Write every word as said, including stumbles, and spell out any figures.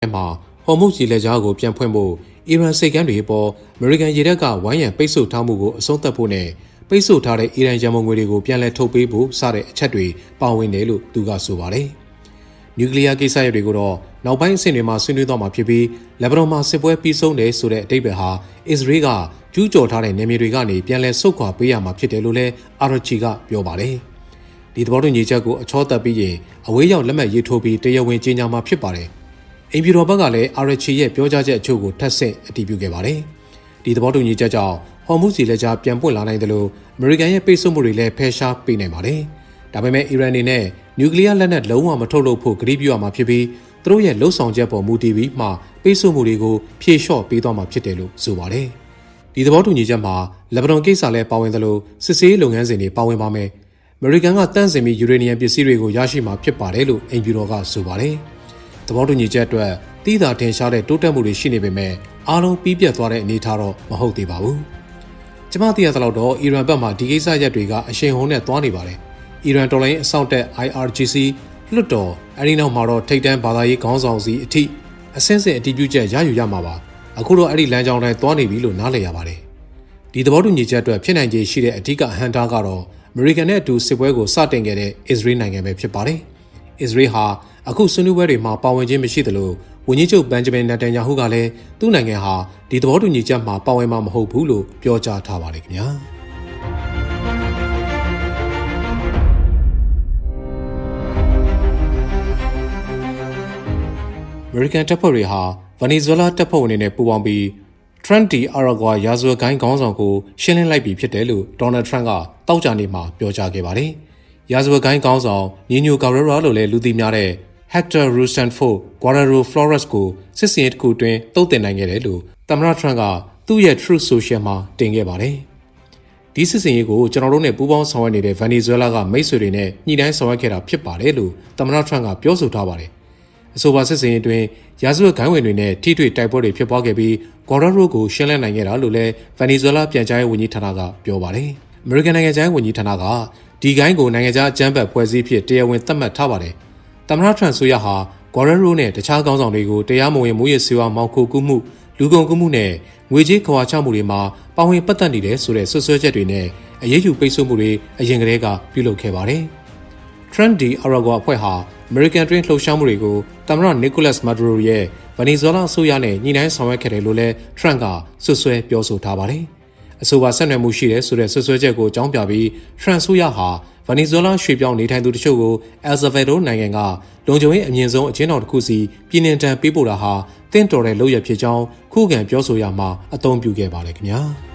မှာဟော်မုတ်စီလက်ကြားကိုပြန်ဖွင့်ဖို့အီရန်စိတ်ကမ်းတွေပေါ်အမေရိကန်ရေတပ်ကဝိုင်းရံပိတ်ဆို့ထားမှုကိုအဆုံးသတ်ဖို့နဲ့ပိတ်ဆို့ထားတဲ့အီရန်ရန်ပုံငွေတွေကိုပြန်လည်ထုတ်ပေးဖို့စတဲ့အချက်တွေပါဝင်တယ်လို့သူကဆိုပါတယ်။နျူကလ িয়ার ကိစ္စရပ်တွေကိုတော့နောက်ပိုင်းအဆင့်တွေမှာဆွေးနွေးသွားမှာဖြစ်ပြီးလက်ဘနွန်မှာစစ်ပွဲပြီးဆုံးတယ်ဆိုတဲ့အဓိပ္ပာယ်ဟာအစ္စရေးကကျူးကျော်ထားတဲ့နေမြေတွေကနေပြန်လည်ဆုတ်ခွာပေးရမှာဖြစ်တယ်လို့လည်းအာရချီကပြောပါတယ်။ဒီသဘောတူညီချက်ကိုအချောတက်ပြီးရင်အဝေးရောက်လက်မှတ်ရေးထိုးပြီးတရားဝင်ကြေညာမှာဖြစ်ပါတယ်။အင်ဖြူတော်ဘက်ကလည်းအာရချီရဲ့ပြောကြားချက်အချို့ကိုထပ်ဆင့်အတည်ပြုခဲ့ပါတယ်။ဒီသဘောတူညီချက်ကြောင့်ဟော်မုတ်စီလက်ကြားပြန်ပွင့်လာနိုင်တယ်လို့အမေရိကန်ရဲ့ပိတ်ဆို့မှုတွေလည်းဖယ်ရှားပေးနိုင်ပါတယ်။ဒါပေမဲ့အီရန်အနေနဲ့နျူကလ িয়ার လက်နက်လုံးဝမထုတ်လုပ်ဖို့ကတိပြုရမှာဖြစ်ပြီးသူတို့ရဲ့လှုပ်ဆောင်ချက်ပေါ်မူတည်ပြီးမှပိတ်ဆို့မှုတွေကိုဖြေလျှော့ပေးသွားမှာဖြစ်တယ်လို့ဆိုပါတယ်။ဒီသဘောတူညီချက်မှာလက်ဘနွန်ကိစ္စလည်းပါဝင်သလိုစစ်ဆေးလုပ်ငန်းစဉ်တွေပါဝင်ပါမယ်။အမေရိကန်ကတန့်စင်ပြီးယူရေနီယံပစ္စည်းတွေကိုရရှိမှာဖြစ်ပါတယ်လို့အင်ဖြူတော်ကဆိုပါတယ်။သဘောတူညီချက်အတွက်တိသာထင်ရှားတဲ့တိုးတက်မှုတွေရှိနေပေမဲ့အားလုံးပြီးပြတ်သွားတဲ့အနေအထားတော့မဟုတ်သေးပါဘူး။ကျမသိရသလောက်တော့အီရန်ဘက်မှဒီကိစ္စရပ်တွေကအရှိန်ဟုန်နဲ့သွားနေပါတယ်။အီရန်တော်လိုင်းအဆောက်တက် I R G C လွတ်တော်အဲဒီနောက်မှာတော့ထိပ်တန်းဘာသာရေးခေါင်းဆောင်စီအထိအစင်းစင်အတည်ပြုချက်ရယူရမှာပါအခုတော့အဲ့ဒီလမ်းကြောင်းတိုင်းသွားနေပြီလို့နားလည်ရပါတယ်ဒီသဘောတူညီချက်အတွက်ဖြစ်နိုင်ခြေရှိတဲ့အဓိကအဟန့်တားကတော့အမေရိကန်နဲ့အတူစစ်ပွဲကိုစတင်ခဲ့တဲ့အစ္စရေးနိုင်ငံပဲဖြစ်ပါတယ်အစ္စရေးဟာအခုဆွေးနွေးပွဲတွေမှာပါဝင်ခြင်းမရှိသလိုဝန်ကြီးချုပ်ဘန်ဂျမင်နတန်ယာဟုကလည်းသူ့နိုင်ငံဟာဒီသဘောတူညီချက်မှာပါဝင်မှာမဟုတ်ဘူးလို့ပြောကြားထားပါတယ်ခင်ဗျာအမေရိကန်တပ်ဖွဲ့တွေဟာဗနီဇွဲလားတပ်ဖွဲ့ဝင်တွေနဲ့ပူးပေါင်းပြီး Trent D. Aragua ရာဇဝတ်ဂိုင်းခေါင်းဆောင်ကိုရှင်းလင်းလိုက်ပြီဖြစ်တယ်လို့ Donald Trump ကတောက်ကြနေမှာပြောကြားခဲ့ပါတယ်။ရာဇဝတ်ဂိုင်းခေါင်းဆောင်ညီညိုကာရက်ရာလို့လည်းလူသိများတဲ့ Hector Rosenfeld Guerrero Flores ကိုစစ်စင်ရေးတစ်ခုတွင်တုတ်တင်နိုင်ခဲ့တယ်လို့သမ္မတ Trump ကသူ့ရဲ့ Truth Social မှာတင်ခဲ့ပါတယ်။ဒီစစ်စင်ရေးကိုကျွန်တော်တို့နဲ့ပူးပေါင်းဆောင်ရွက်နေတဲ့ဗနီဇွဲလားကမိတ်ဆွေတွေနဲ့ညှိနှိုင်းဆောင်ရွက်ခဲ့တာဖြစ်ပါတယ်လို့သမ္မတ Trump ကပြောဆိုထားပါတယ်။အဆိုပါစစ်စင်ရေးတွင်ရာဇဝတ်ဂိုင်းဝင်တွေနဲ့ထိတွေ့တိုက်ပွဲတွေဖြစ်ပွားခဲ့ပြီးဂေါ်ရရိုကိုရှင်းလင်းနိုင်ခဲ့တာလို့လည်းဗနီဇွဲလားပြန်ကြားရေးဝန်ကြီးဌာနကပြောပါတယ်။အမေရိကန်နိုင်ငံခြားရေးဝန်ကြီးဌာနကဒီဂိုင်းကိုနိုင်ငံခြားအကြမ်းဖက်ဖွဲ့စည်းဖြစ်တရားဝင်သတ်မှတ်ထားပါတယ်။သမ္မတထရန့်ဆိုရဟာဂေါ်ရရိုနဲ့တခြားခေါင်းဆောင်တွေကိုတရားမဝင်မူရစ်စေဝါမောင်ခိုကူးမှုလူကုန်ကူးမှုနဲ့ငွေကြေးခွာချမှုတွေမှာပါဝင်ပတ်သက်နေတယ်ဆိုတဲ့ဆွဆွဲချက်တွေနဲ့အရေးယူပိတ်ဆို့မှုတွေအရင်ကတည်းကပြုလုပ်ခဲ့ပါတယ်။ Trent D. Aragua အဖွဲ့ဟာအမေရိကန်တွင်လှုပ်ရှားမှုတွေကိုသမ္မတနီကိုလတ်မာဒူရိုရဲ့ဗနီဇွဲလားအစိုးရနဲ့ညှိနှိုင်းဆောင်ရွက်ခဲ့တယ်လို့လည်းထရန့်ကဆွဆွဲပြောဆိုထားပါတယ်။အဆိုပါဆက်နွယ်မှုရှိတဲ့ဆိုတဲ့ဆွဆွဲချက်ကိုအကြောင်းပြပြီးထရန့်ဆိုရဟာဗနီဇွဲလားရွှေ့ပြောင်းနေထိုင်သူတချို့ကိုအယ်ဆာဗေဒိုနိုင်ငံကလုံခြုံရေးအမြင့်ဆုံးအကျဉ်းတော်တစ်ခုစီပြည်နှင်တန်ပေးပို့တာဟာတင့်တော်တဲ့လုပ်ရဖြစ်ကြောင်းခုခံပြောဆိုရမှာအသုံးပြုခဲ့ပါတယ်ခင်ဗျာ။